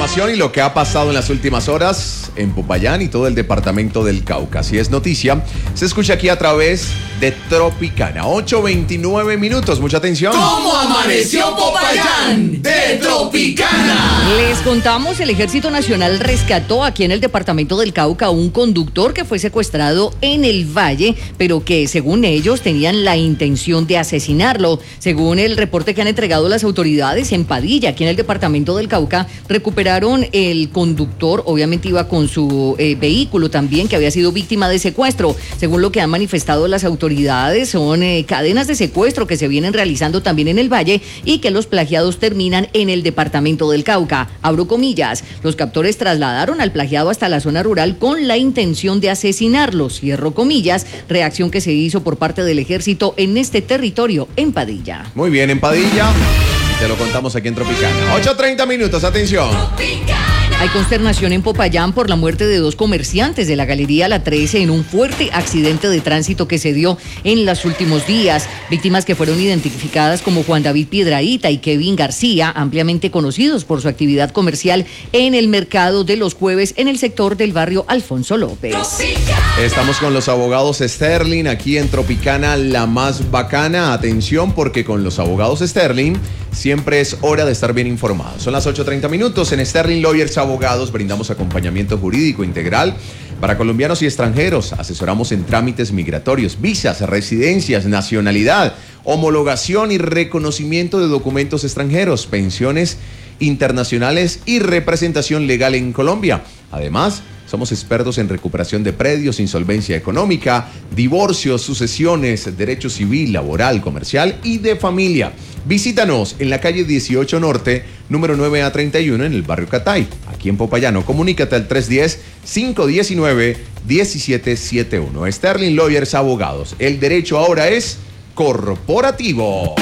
información y lo que ha pasado en las últimas horas en Popayán y todo el departamento del Cauca. Si es noticia, se escucha aquí a través de Tropicana. 8:29 minutos. Mucha atención. ¿Cómo amaneció Popayán? De Tropicana. Les contamos, el Ejército Nacional rescató aquí en el departamento del Cauca a un conductor que fue secuestrado en el Valle, pero que según ellos tenían la intención de asesinarlo. Según el reporte que han entregado las autoridades en Padilla, aquí en el departamento del Cauca, recuperaron el conductor, obviamente iba con su vehículo también, que había sido víctima de secuestro. Según lo que han manifestado las autoridades, son cadenas de secuestro que se vienen realizando también en el Valle y que los plagiados terminan en el departamento del Cauca. Abro comillas, los captores trasladaron al plagiado hasta la zona rural con la intención de asesinarlo. Cierro comillas, reacción que se hizo por parte del ejército en este territorio en Padilla. Muy bien, en Padilla. Te lo contamos aquí en Tropicana. 8:30 minutos, atención. Hay consternación en Popayán por la muerte de dos comerciantes de la Galería La 13 en un fuerte accidente de tránsito que se dio en los últimos días. Víctimas que fueron identificadas como Juan David Piedrahíta y Kevin García, ampliamente conocidos por su actividad comercial en el mercado de los jueves en el sector del barrio Alfonso López. Estamos con los abogados Sterling aquí en Tropicana, la más bacana. Atención, porque con los abogados Sterling siempre es hora de estar bien informados. Son las 8:30 minutos. En Sterling Lawyers Abogados brindamos acompañamiento jurídico integral para colombianos y extranjeros. Asesoramos en trámites migratorios, visas, residencias, nacionalidad, homologación y reconocimiento de documentos extranjeros, pensiones internacionales y representación legal en Colombia. Además, somos expertos en recuperación de predios, insolvencia económica, divorcios, sucesiones, derecho civil, laboral, comercial y de familia. Visítanos en la calle 18 Norte, número 9A31 en el barrio Catay, aquí en Popayán. Comunícate al 310-519-1771. Sterling Lawyers Abogados. El derecho ahora es corporativo.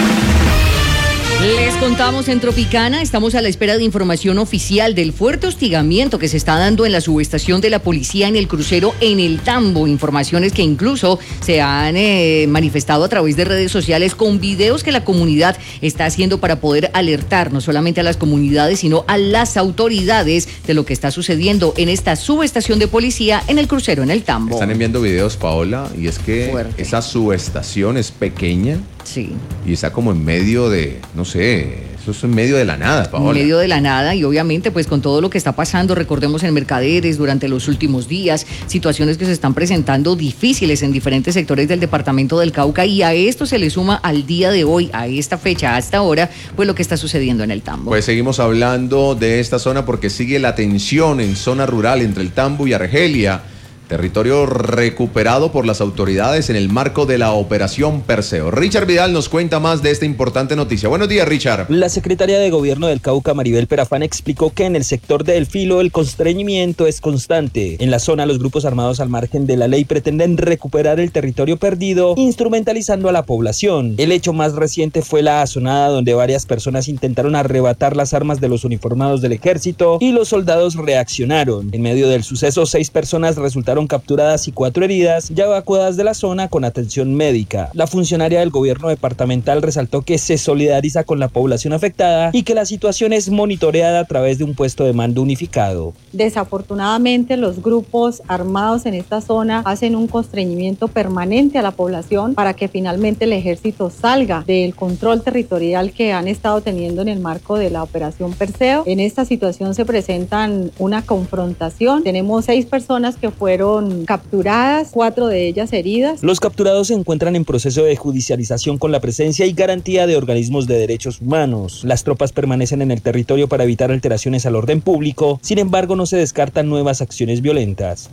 Les contamos en Tropicana, estamos a la espera de información oficial del fuerte hostigamiento que se está dando en la subestación de la policía en el crucero en el Tambo. Informaciones que incluso se han manifestado a través de redes sociales con videos que la comunidad está haciendo para poder alertar no solamente a las comunidades, sino a las autoridades de lo que está sucediendo en esta subestación de policía en el crucero en el Tambo. Están enviando videos, Paola, y es que esa subestación es pequeña. Sí. Y está como en medio de, no sé, eso es en medio de la nada, Paola. En medio de la nada y obviamente pues con todo lo que está pasando, recordemos en Mercaderes durante los últimos días, situaciones que se están presentando difíciles en diferentes sectores del departamento del Cauca y a esto se le suma al día de hoy, a esta fecha, a esta hora, pues lo que está sucediendo en el Tambo. Pues seguimos hablando de esta zona porque sigue la tensión en zona rural entre el Tambo y Argelia. Territorio recuperado por las autoridades en el marco de la Operación Perseo. Richard Vidal nos cuenta más de esta importante noticia. Buenos días, Richard. La secretaria de Gobierno del Cauca, Maribel Perafán, explicó que en el sector de El Filo el constreñimiento es constante. En la zona, los grupos armados al margen de la ley pretenden recuperar el territorio perdido, instrumentalizando a la población. El hecho más reciente fue la azonada donde varias personas intentaron arrebatar las armas de los uniformados del ejército y los soldados reaccionaron. En medio del suceso, 6 personas resultaron capturadas y 4 heridas, ya evacuadas de la zona con atención médica. La funcionaria del gobierno departamental resaltó que se solidariza con la población afectada y que la situación es monitoreada a través de un puesto de mando unificado. Desafortunadamente, los grupos armados en esta zona hacen un constreñimiento permanente a la población para que finalmente el ejército salga del control territorial que han estado teniendo en el marco de la Operación Perseo. En esta situación se presentan una confrontación. Tenemos 6 personas que fueron capturadas, 4 de ellas heridas. Los capturados se encuentran en proceso de judicialización con la presencia y garantía de organismos de derechos humanos. Las tropas permanecen en el territorio para evitar alteraciones al orden público, sin embargo no se descartan nuevas acciones violentas.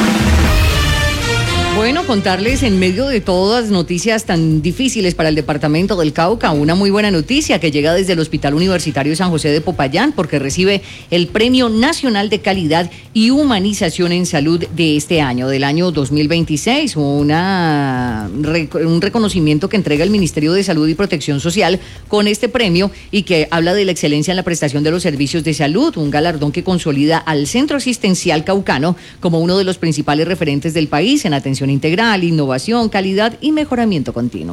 Bueno, contarles en medio de todas noticias tan difíciles para el departamento del Cauca, una muy buena noticia que llega desde el Hospital Universitario San José de Popayán porque recibe el Premio Nacional de Calidad y Humanización en Salud de este año, del año 2026, un reconocimiento que entrega el Ministerio de Salud y Protección Social con este premio y que habla de la excelencia en la prestación de los servicios de salud, un galardón que consolida al Centro Asistencial Caucano como uno de los principales referentes del país en atención integral, innovación, calidad y mejoramiento continuo.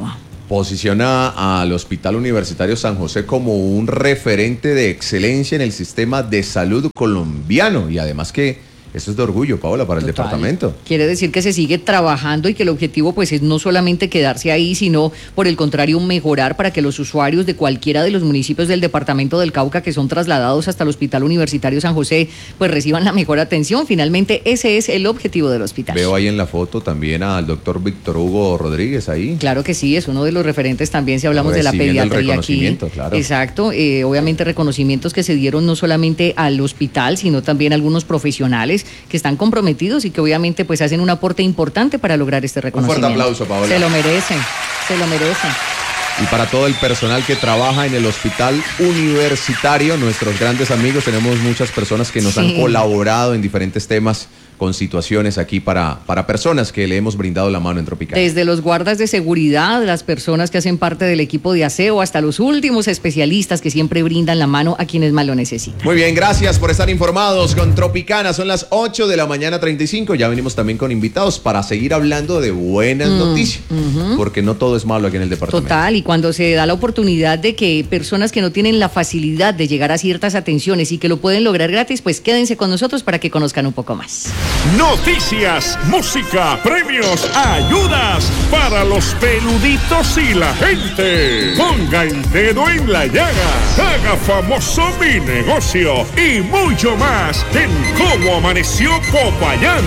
posiciona al Hospital Universitario San José como un referente de excelencia en el sistema de salud colombiano y además que eso es de orgullo, Paola, para el Total. departamento. Quiere decir que se sigue trabajando y que el objetivo pues es no solamente quedarse ahí, sino por el contrario mejorar para que los usuarios de cualquiera de los municipios del departamento del Cauca que son trasladados hasta el Hospital Universitario San José pues reciban la mejor atención. Finalmente ese es el objetivo del hospital. Veo ahí en la foto también al doctor Víctor Hugo Rodríguez ahí. Claro que sí, es uno de los referentes también si hablamos de la Recibiendo el pediatría aquí. reconocimiento, claro. Exacto, obviamente reconocimientos que se dieron no solamente al hospital, sino también a algunos profesionales que están comprometidos y que obviamente pues hacen un aporte importante para lograr este reconocimiento. fuerte aplauso, Paola. Se lo merecen, se lo merecen. Y para todo el personal que trabaja en el Hospital Universitario, nuestros grandes amigos, tenemos muchas personas que nos han colaborado en diferentes temas con situaciones aquí para personas que le hemos brindado la mano en Tropicana. Desde los guardas de seguridad, las personas que hacen parte del equipo de aseo, hasta los últimos especialistas que siempre brindan la mano a quienes más lo necesitan. Muy bien, gracias por estar informados con Tropicana. Son las 8 de la mañana 35. Ya venimos también con invitados para seguir hablando de buenas noticias, porque no todo es malo aquí en el departamento. Total, y cuando se da la oportunidad de que personas que no tienen la facilidad de llegar a ciertas atenciones y que lo pueden lograr gratis, pues quédense con nosotros para que conozcan un poco más. Noticias, música, premios, ayudas para los peluditos y la gente. Ponga el dedo en la llaga, haga famoso mi negocio y mucho más en Cómo Amaneció Popayán.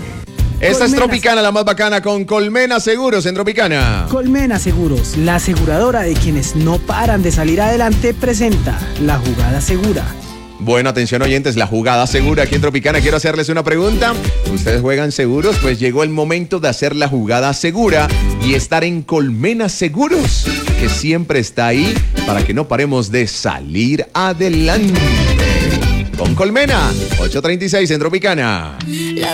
Esta es Tropicana, la más bacana, con Colmena Seguros en Tropicana. Colmena Seguros, la aseguradora de quienes no paran de salir adelante, presenta La Jugada Segura. Bueno, atención oyentes, la jugada segura aquí en Tropicana. Quiero hacerles una pregunta. ¿Ustedes juegan seguros? Pues llegó el momento de hacer la jugada segura y estar en Colmena Seguros, que siempre está ahí para que no paremos de salir adelante. Con Colmena, 8:36 en Tropicana.